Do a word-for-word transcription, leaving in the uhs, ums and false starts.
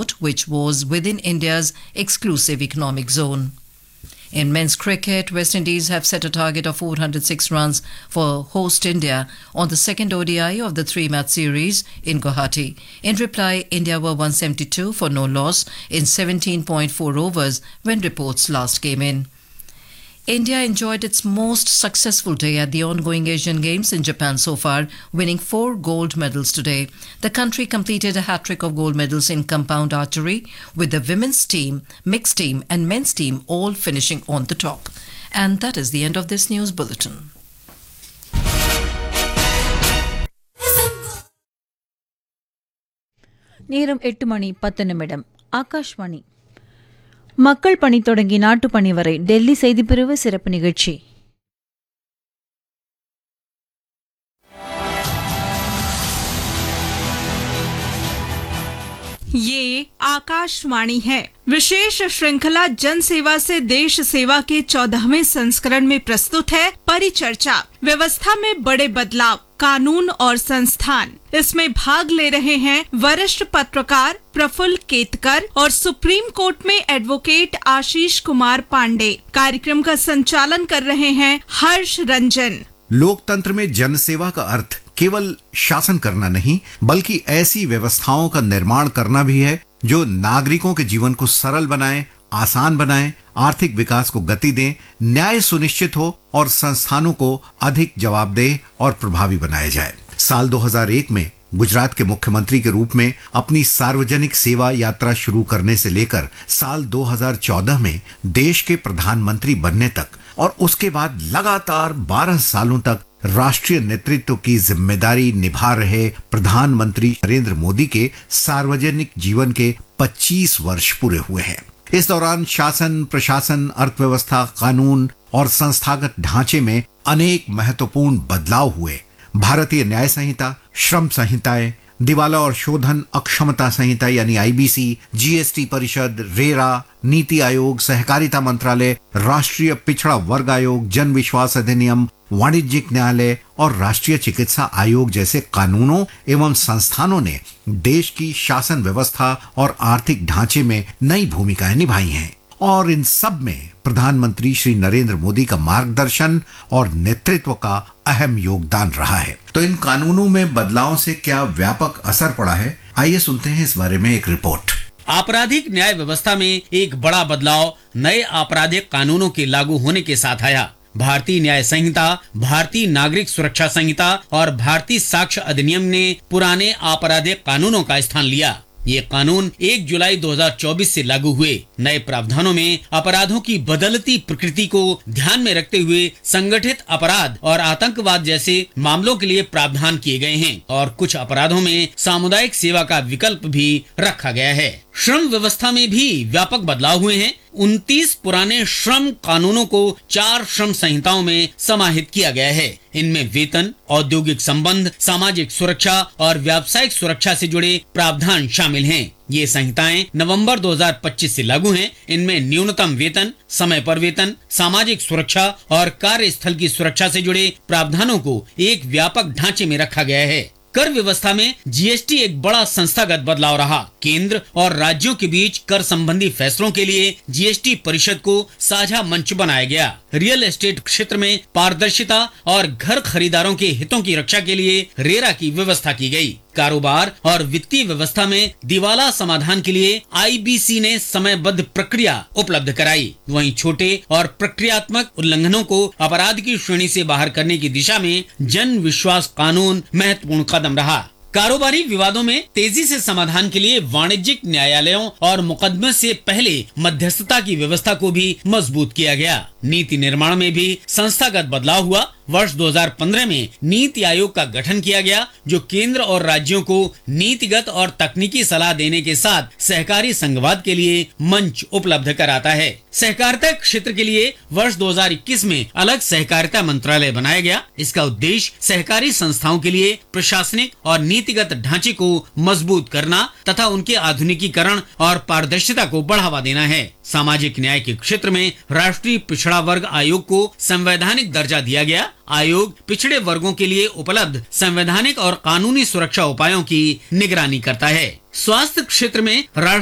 airport, which was within India's exclusive economic zone. In men's cricket, West Indies have set a target of four hundred six runs for host India on the second O D I of the three-match series in Guwahati. In reply, India were one seventy-two for no loss in seventeen point four overs when reports last came in. India enjoyed its most successful day at the ongoing Asian Games in Japan so far, winning four gold medals today. The country completed a hat-trick of gold medals in compound archery, with the women's team, mixed team and men's team all finishing on the top. And that is the end of this news bulletin. நேரம் எட்டு மணி பத்து நிமிடம். ஆகாஷ்வாணி. மக்கள் பணி தொடங்கி நாட்டு பணி வரை டெல்லி செய்திப்பிரிவு சிறப்பு நிகழ்ச்சி. ये आकाशवाणी है। विशेष श्रृंखला जन सेवा से देश सेवा के चौदहवें संस्करण में प्रस्तुत है परिचर्चा, व्यवस्था में बड़े बदलाव, कानून और संस्थान। इसमें भाग ले रहे हैं वरिष्ठ पत्रकार प्रफुल्ल केतकर और सुप्रीम कोर्ट में एडवोकेट आशीष कुमार पांडे। कार्यक्रम का संचालन कर रहे हैं हर्ष रंजन। लोकतंत्र में जनसेवा का अर्थ केवल शासन करना नहीं, बल्कि ऐसी व्यवस्थाओं का निर्माण करना भी है जो नागरिकों के जीवन को सरल बनाए, आसान बनाए, आर्थिक विकास को गति दें, न्याय सुनिश्चित हो और संस्थानों को अधिक जवाबदेह और प्रभावी बनाया जाए। साल दो हज़ार एक में गुजरात के मुख्यमंत्री के रूप में अपनी सार्वजनिक सेवा यात्रा शुरू करने से लेकर साल दो हज़ार चौदह में देश के प्रधानमंत्री बनने तक और उसके बाद लगातार बारह सालों तक राष्ट्रीय नेतृत्व की जिम्मेदारी निभा रहे प्रधानमंत्री नरेंद्र मोदी के सार्वजनिक जीवन के पच्चीस वर्ष पूरे हुए हैं। इस दौरान शासन, प्रशासन, अर्थव्यवस्था, कानून और संस्थागत ढांचे में अनेक महत्वपूर्ण बदलाव हुए। भारतीय न्याय संहिता, श्रम संहिताएं, दिवाला और शोधन अक्षमता संहिता यानी आईबीसी, जीएसटी परिषद, रेरा, नीति आयोग, सहकारिता मंत्रालय, राष्ट्रीय पिछड़ा वर्ग आयोग, जन विश्वास अधिनियम, वाणिज्यिक न्यायालय और राष्ट्रीय चिकित्सा आयोग जैसे कानूनों एवं संस्थानों ने देश की शासन व्यवस्था और आर्थिक ढांचे में नई भूमिकाएं निभाई हैं। और इन सब में प्रधानमंत्री श्री नरेंद्र मोदी का मार्गदर्शन और नेतृत्व का अहम योगदान रहा है। तो इन कानूनों में बदलाव से क्या व्यापक असर पड़ा है, आइए सुनते हैं इस बारे में एक रिपोर्ट। आपराधिक न्याय व्यवस्था में एक बड़ा बदलाव नए आपराधिक कानूनों के लागू होने के साथ आया। भारतीय न्याय संहिता, भारतीय नागरिक सुरक्षा संहिता और भारतीय साक्ष्य अधिनियम ने पुराने आपराधिक कानूनों का स्थान लिया। ये कानून एक जुलाई दो हज़ार चौबीस से लागू हुए। नए प्रावधानों में अपराधों की बदलती प्रकृति को ध्यान में रखते हुए संगठित अपराध और आतंकवाद जैसे मामलों के लिए प्रावधान किए गए हैं और कुछ अपराधों में सामुदायिक सेवा का विकल्प भी रखा गया है। श्रम व्यवस्था में भी व्यापक बदलाव हुए हैं। उनतीस पुराने श्रम कानूनों को चार श्रम संहिताओं में समाहित किया गया है। इनमें वेतन, औद्योगिक संबंध, सामाजिक सुरक्षा और व्यावसायिक सुरक्षा से जुड़े प्रावधान शामिल हैं। ये संहिताएं नवंबर दो हज़ार पच्चीस से लागू हैं। इनमें न्यूनतम वेतन, समय पर वेतन, सामाजिक सुरक्षा और कार्यस्थल की सुरक्षा से जुड़े प्रावधानों को एक व्यापक ढांचे में रखा गया है। कर व्यवस्था में जीएसटी एक बड़ा संस्थागत बदलाव रहा। केंद्र और राज्यों के बीच कर संबंधी फैसलों के लिए जीएसटी परिषद को साझा मंच बनाया गया। रियल एस्टेट क्षेत्र में पारदर्शिता और घर खरीदारों के हितों की रक्षा के लिए रेरा की व्यवस्था की गई। कारोबार और वित्तीय व्यवस्था में दिवाला समाधान के लिए आईबीसी ने समयबद्ध प्रक्रिया उपलब्ध कराई। वहीं छोटे और प्रक्रियात्मक उल्लंघनों को अपराध की श्रेणी से बाहर करने की दिशा में जन विश्वास कानून महत्वपूर्ण कदम रहा। कारोबारी विवादों में तेजी से समाधान के लिए वाणिज्यिक न्यायालयों और मुकदमे से पहले मध्यस्थता की व्यवस्था को भी मजबूत किया गया। नीति निर्माण में भी संस्थागत बदलाव हुआ। वर्ष दो हज़ार पंद्रह में नीति आयोग का गठन किया गया, जो केंद्र और राज्यों को नीतिगत और तकनीकी सलाह देने के साथ सहकारी संघवाद के लिए मंच उपलब्ध कराता है। सहकारिता क्षेत्र के लिए वर्ष दो हज़ार इक्कीस में अलग सहकारिता मंत्रालय बनाया गया। इसका उद्देश्य सहकारी संस्थाओं के लिए प्रशासनिक और नीतिगत ढांचे को मजबूत करना तथा उनके आधुनिकीकरण और पारदर्शिता को बढ़ावा देना है। सामाजिक न्याय के क्षेत्र में राष्ट्रीय पिछड़ा वर्ग आयोग को संवैधानिक दर्जा दिया गया। आयोग पिछड़े वर्गों के लिए उपलब्ध संवैधानिक और कानूनी सुरक्षा उपायों की निगरानी करता है। स्वास्थ्य क्षेत्र में राष्ट्रीय